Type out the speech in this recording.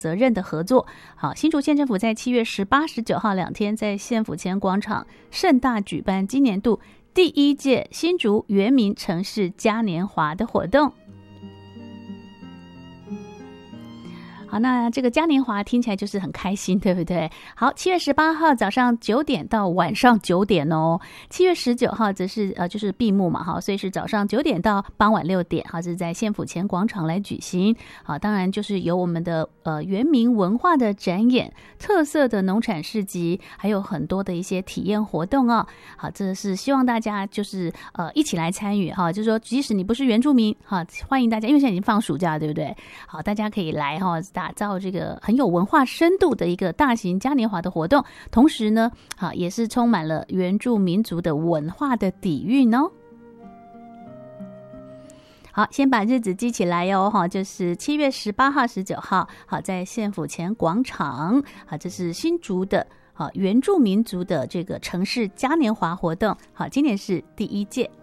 责任的合作。好，新竹县政府在7月18、19号2天在县府前广场盛大举办今年度第1届新竹原民城市嘉年华的活动。好，那这个嘉年华听起来就是很开心，对不对？好，7月18号早上9点到晚上9点哦。7月19号则是就是闭幕嘛，哈，所以是早上9点到傍晚6点，哈，这是在县府前广场来举行。好，当然就是有我们的原民文化的展演、特色的农产市集，还有很多的一些体验活动哦。好，这是希望大家就是一起来参与哈，就是说即使你不是原住民哈，欢迎大家，因为现在已经放暑假，对不对？好，大家可以来哈。打造这个很有文化深度的一个大型嘉年华的活动，同时呢，好也是充满了原住民族的文化的底蕴哦。好，先把日子记起来哦，哈，就是7月18号、19号，好，在县府前广场，好，这是新竹的原住民族的这个城市嘉年华活动，好，今年是第1届。